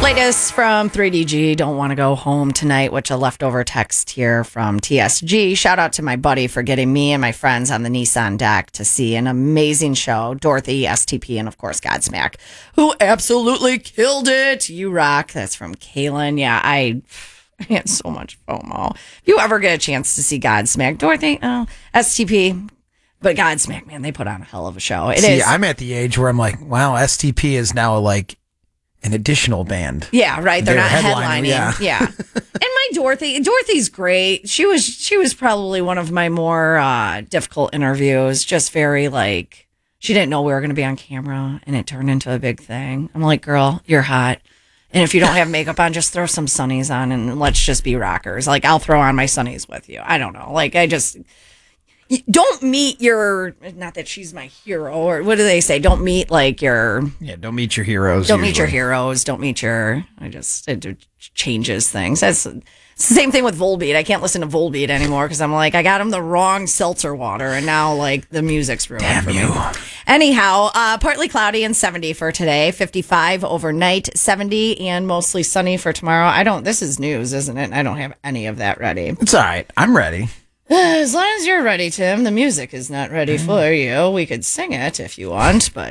Latest from 3DG, don't want to go home tonight, which a leftover text here from TSG. Shout out to my buddy for getting me and my friends on the Nissan deck to see an amazing show. Dorothy, STP, and of course Godsmack, who absolutely killed it. You rock. That's from Kaylin. Yeah, I had so much FOMO. If you ever get a chance to see Godsmack, Dorothy, STP, but Godsmack, man, they put on a hell of a show. I'm at the age where I'm like, wow, STP is now like an additional band. Yeah, right. They're not headlining. Yeah. And my Dorothy's great. She was probably one of my more difficult interviews. Just very like, she didn't know we were going to be on camera, and it turned into a big thing. I'm like, girl, you're hot. And if you don't have makeup on, just throw some sunnies on and let's just be rockers. Like, I'll throw on my sunnies with you. I don't know. Like, don't meet not that she's my hero, or what do they say? Don't meet like don't meet your heroes. Don't meet your heroes. Don't meet it changes things. It's the same thing with Volbeat. I can't listen to Volbeat anymore because I'm like, I got him the wrong seltzer water, and now like the music's ruined. Damn for you. me. Anyhow, partly cloudy and 70 for today, 55 overnight, 70 and mostly sunny for tomorrow. This is news, isn't it? I don't have any of that ready. It's all right. I'm ready. As long as you're ready, Tim. The music is not ready for you. We could sing it if you want, but...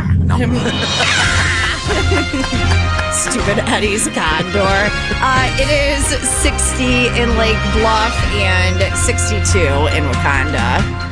Stupid Eddie's Condor. It is 60 in Lake Bluff and 62 in Wakanda.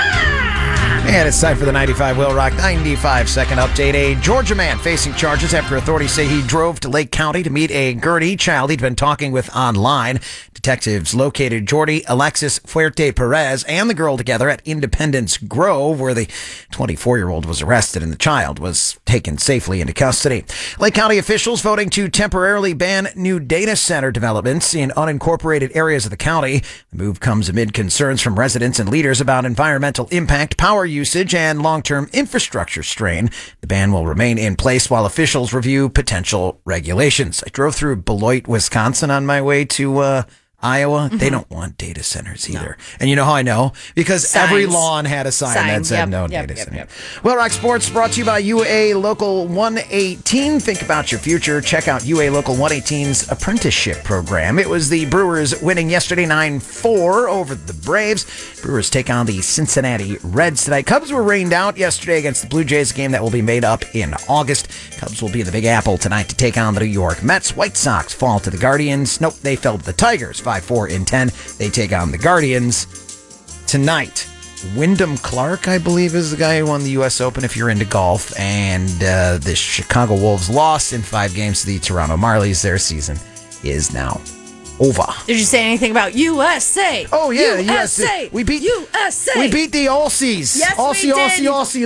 And it's time for the 95 Will Rock 95-second update. A Georgia man facing charges after authorities say he drove to Lake County to meet a Gurney child he'd been talking with online. Detectives located Jordy Alexis Fuerte Perez and the girl together at Independence Grove, where the 24-year-old was arrested and the child was taken safely into custody. Lake County officials voting to temporarily ban new data center developments in unincorporated areas of the county. The move comes amid concerns from residents and leaders about environmental impact, power usage, and long-term infrastructure strain. The ban will remain in place while officials review potential regulations. I drove through Beloit, Wisconsin on my way to Iowa. Mm-hmm. They don't want data centers either. No. And you know how I know? Because Signs. Every lawn had a sign that said no data center. Well, Rock Sports brought to you by UA Local 118. Think about your future. Check out UA Local 118's apprenticeship program. It was the Brewers winning yesterday 9-4 over the Braves. Brewers take on the Cincinnati Reds tonight. Cubs were rained out yesterday against the Blue Jays, a game that will be made up in August. Cubs will be in the Big Apple tonight to take on the New York Mets. White Sox fall to the Guardians. Nope, they fell to the Tigers 5-4-10. They take on the Guardians tonight. Wyndham Clark, I believe, is the guy who won the U.S. Open, if you're into golf. And the Chicago Wolves lost in 5 games to the Toronto Marlies. Their season is now over. Did you say anything about USA? Oh, yeah. USA. We beat USA. We beat the Aussies. Yes, Aussie, we did. Aussie.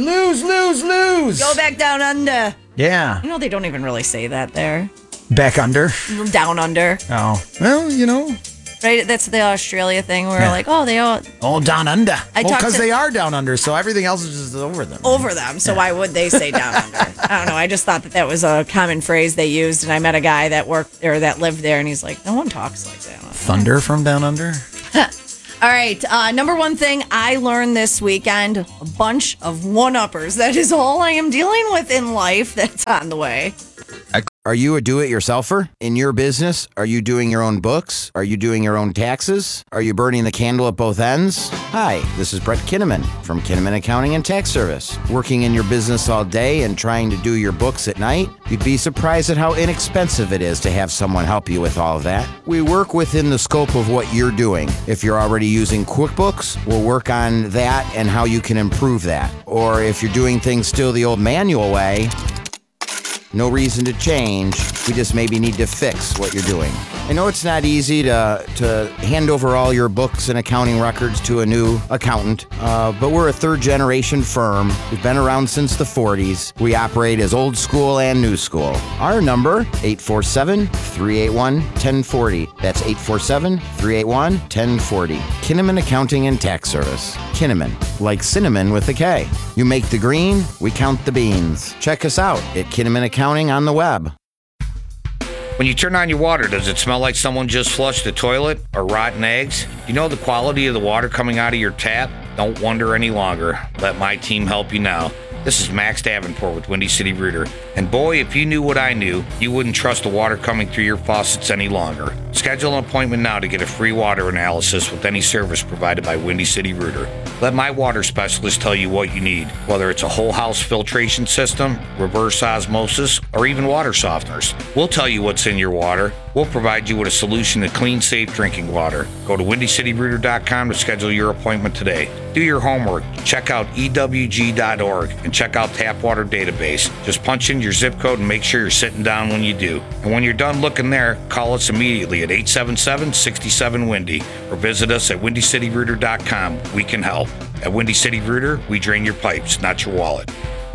Lose. Go back down under. Yeah. You know, they don't even really say that there. Back under? Down under. Oh. Well, you know. Right? That's the Australia thing where like, oh, they all... Oh, down under. Because they are down under, so everything else is just over them. So why would they say down under? I don't know. I just thought that was a common phrase they used, and I met a guy that that lived there, and he's like, no one talks like that. Thunder from down under? All right. Number one thing I learned this weekend, a bunch of one-uppers. That is all I am dealing with in life that's on the way. Are you a do-it-yourselfer in your business? Are you doing your own books? Are you doing your own taxes? Are you burning the candle at both ends? Hi, this is Brett Kinnaman from Kinnaman Accounting and Tax Service. Working in your business all day and trying to do your books at night? You'd be surprised at how inexpensive it is to have someone help you with all of that. We work within the scope of what you're doing. If you're already using QuickBooks, we'll work on that and how you can improve that. Or if you're doing things still the old manual way, no reason to change. We just maybe need to fix what you're doing. I know it's not easy to hand over all your books and accounting records to a new accountant, but we're a third-generation firm. We've been around since the 40s. We operate as old school and new school. Our number, 847-381-1040. That's 847-381-1040. Kinnaman Accounting and Tax Service. Kinnaman, like cinnamon with a K. You make the green, we count the beans. Check us out at Kinnaman Accounting on the web. When you turn on your water, does it smell like someone just flushed the toilet or rotten eggs? You know the quality of the water coming out of your tap? Don't wonder any longer. Let my team help you now. This is Max Davenport with Windy City Rooter. And boy, if you knew what I knew, you wouldn't trust the water coming through your faucets any longer. Schedule an appointment now to get a free water analysis with any service provided by Windy City Rooter. Let my water specialist tell you what you need, whether it's a whole house filtration system, reverse osmosis, or even water softeners. We'll tell you what's in your water. We'll provide you with a solution to clean, safe drinking water. Go to WindyCityRooter.com to schedule your appointment today. Do your homework. Check out EWG.org and check out Tap Water Database. Just punch in your zip code and make sure you're sitting down when you do. And when you're done looking there, call us immediately at 877-67-WINDY or visit us at WindyCityRooter.com. We can help. At Windy City Rooter, we drain your pipes, not your wallet.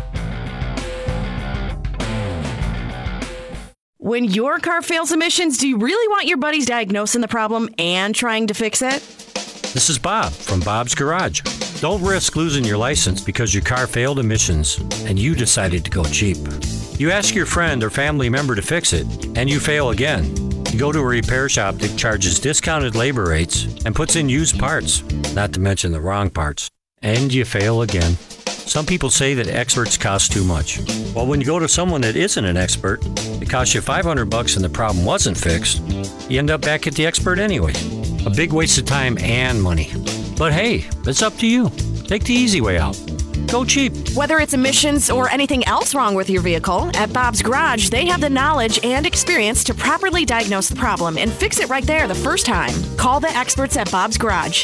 When your car fails emissions, do you really want your buddies diagnosing the problem and trying to fix it? This is Bob from Bob's Garage. Don't risk losing your license because your car failed emissions and you decided to go cheap. You ask your friend or family member to fix it, and you fail again. You go to a repair shop that charges discounted labor rates and puts in used parts, not to mention the wrong parts, and you fail again. Some people say that experts cost too much. Well, when you go to someone that isn't an expert, it costs you $500 and the problem wasn't fixed, you end up back at the expert anyway. A big waste of time and money. But hey, it's up to you. Take the easy way out. Go cheap. Whether it's emissions or anything else wrong with your vehicle, at Bob's Garage, they have the knowledge and experience to properly diagnose the problem and fix it right there the first time. Call the experts at Bob's Garage,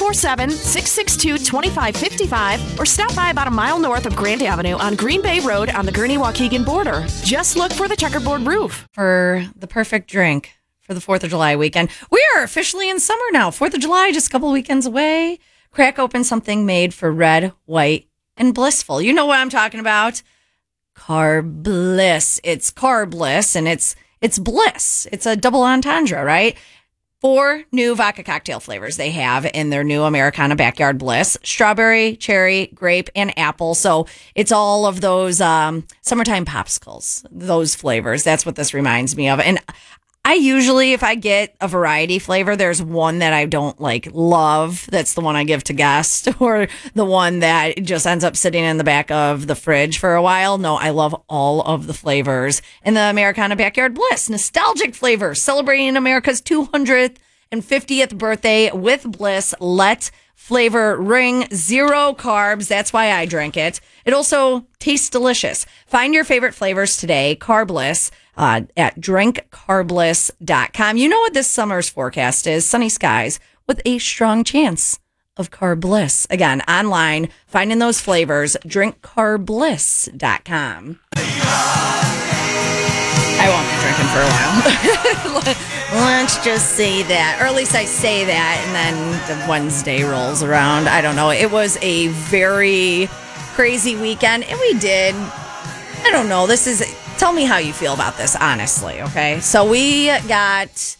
847-662-2555, or stop by about a mile north of Grand Avenue on Green Bay Road on the Gurnee-Waukegan border. Just look for the checkerboard roof. For the perfect drink for the 4th of July weekend. We are officially in summer now. 4th of July, just a couple weekends away. Crack open something made for red, white, and blissful. You know what I'm talking about? Carb Bliss. It's carbless and it's bliss. It's a double entendre, right? 4 new vodka cocktail flavors they have in their new Americana Backyard Bliss: strawberry, cherry, grape, and apple. So it's all of those summertime popsicles, those flavors. That's what this reminds me of. And I usually, if I get a variety flavor, there's one that I don't love. That's the one I give to guests, or the one that just ends up sitting in the back of the fridge for a while. No, I love all of the flavors in the Americana Backyard Bliss. Nostalgic flavors, celebrating America's 250th birthday with Bliss. Let flavor ring. 0 carbs. That's why I drink it. It also tastes delicious. Find your favorite flavors today. Carbliss. At drinkcarbliss.com. You know what this summer's forecast is: sunny skies with a strong chance of carb bliss. Again, online, finding those flavors, drinkcarbliss.com. I won't be drinking for a while. Let's just say that, or at least I say that, and then the Wednesday rolls around. I don't know. It was a very crazy weekend, and we did, I don't know, tell me how you feel about this, honestly, okay? So we got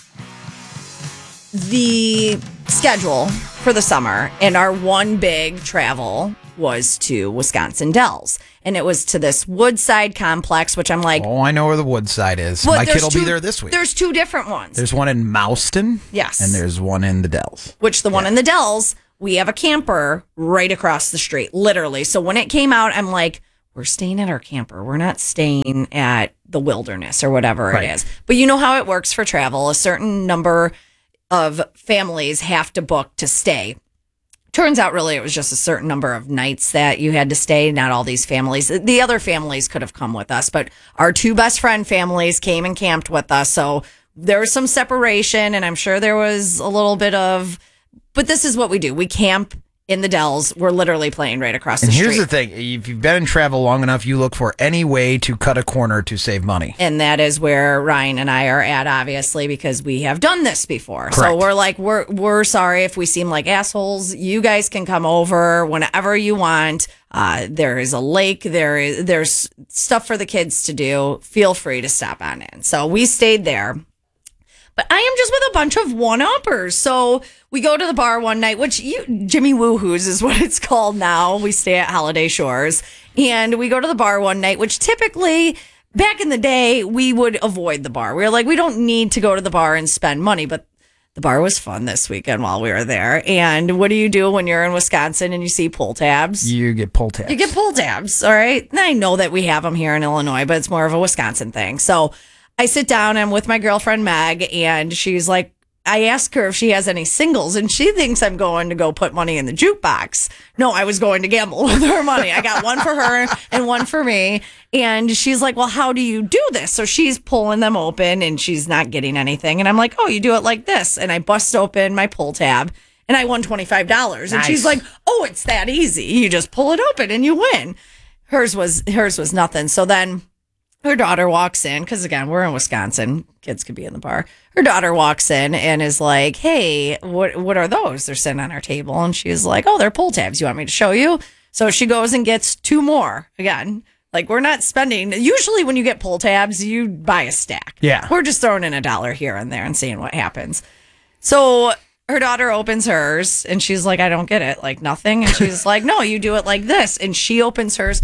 the schedule for the summer, and our one big travel was to Wisconsin Dells. And it was to this Woodside complex, which I'm like... Oh, I know where the Woodside is. Well, my kid will be there this week. There's 2 different ones. There's one in Mouston. Yes. And there's one in the Dells. Which the one in the Dells, we have a camper right across the street, literally. So when it came out, I'm like... We're staying at our camper. We're not staying at the wilderness or whatever it is. But you know how it works for travel. A certain number of families have to book to stay. Turns out really it was just a certain number of nights that you had to stay. Not all these families. The other families could have come with us, but our 2 best friend families came and camped with us. So there was some separation, and I'm sure there was a little bit of, but this is what we do. We camp in the Dells. We're literally playing right across the street. And here's the thing. If you've been in travel long enough, you look for any way to cut a corner to save money. And that is where Ryan and I are at, obviously, because we have done this before. Correct. So we're like, we're sorry if we seem like assholes. You guys can come over whenever you want. There is a lake. There's stuff for the kids to do. Feel free to stop on in. So we stayed there. But I am just with a bunch of one-uppers. So we go to the bar one night, which Jimmy Woohoo's is what it's called now. We stay at Holiday Shores. And we go to the bar one night, which typically, back in the day, we would avoid the bar. We were like, we don't need to go to the bar and spend money. But The bar was fun this weekend while we were there. And what do you do when you're in Wisconsin and you see pull tabs? You get pull tabs. You get pull tabs, all right? And I know that we have them here in Illinois, but it's more of a Wisconsin thing. So I sit down, I'm with my girlfriend Meg, and she's like, I ask her if she has any singles, and she thinks I'm going to go put money in the jukebox. No, I was going to gamble with her money. I got one for her and one for me. And she's like, well, how do you do this? So she's pulling them open and she's not getting anything. And I'm like, oh, you do it like this. And I bust open my pull tab and I won $25. And she's like, oh, it's that easy. You just pull it open and you win. Hers was nothing. So then her daughter walks in, because again, we're in Wisconsin. Kids could be in the bar. Her daughter walks in and is like, hey, what are those? They're sitting on our table. And she's like, oh, they're pull tabs. You want me to show you? So she goes and gets 2 more. Again, like, we're not spending. Usually when you get pull tabs, you buy a stack. Yeah. We're just throwing in $1 here and there and seeing what happens. So her daughter opens hers and she's like, I don't get it. Like, nothing. And she's like, no, you do it like this. And she opens hers.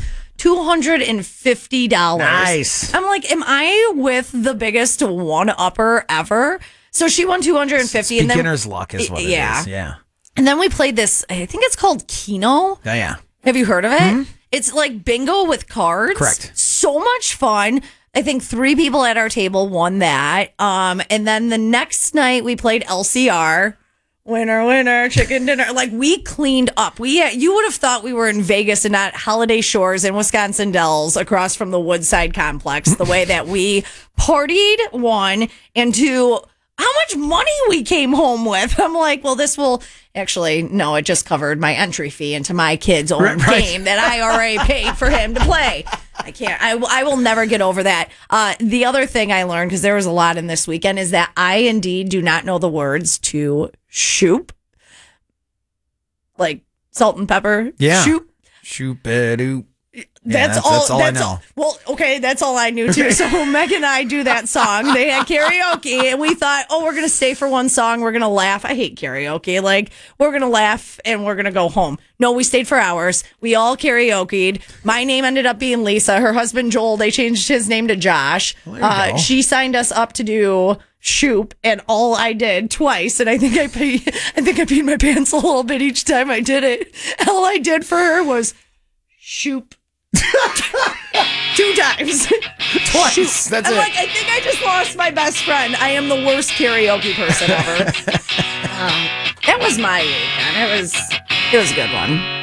$250. Nice. I'm like, am I with the biggest one-upper ever? So she won $250. Beginner's luck is what it is. Yeah. And then we played this, I think it's called Keno. Oh, yeah. Have you heard of it? It's like bingo with cards. Correct. So much fun. I think 3 people at our table won that. And then the next night we played LCR. Winner, winner, chicken dinner. Like, we cleaned up. You would have thought we were in Vegas and not Holiday Shores in Wisconsin Dells across from the Woodside Complex. The way that we partied, 1, and 2, how much money we came home with. I'm like, well, this will actually, no, it just covered my entry fee into my kid's own game that I already paid for him to play. I can't, I will never get over that. The other thing I learned, because there was a lot in this weekend, is that I indeed do not know the words to shoop. Like salt and pepper. Yeah. Shoop. Shoop-a-doop. That's all I know. Well, okay, that's all I knew too. So Meg and I do that song. They had karaoke, and we thought, oh, we're gonna stay for one song. We're gonna laugh. I hate karaoke. Like, we're gonna laugh and we're gonna go home. No, we stayed for hours. We all karaoke'd. My name ended up being Lisa. Her husband Joel, they changed his name to Josh. She signed us up to do Shoop, and all I did twice, and I think I peed my pants a little bit each time I did it. All I did for her was Shoop. 2 times. Twice. Shoot. That's I'm it. like, I think I just lost my best friend. I am the worst karaoke person ever. That was my weekend. It was a good one.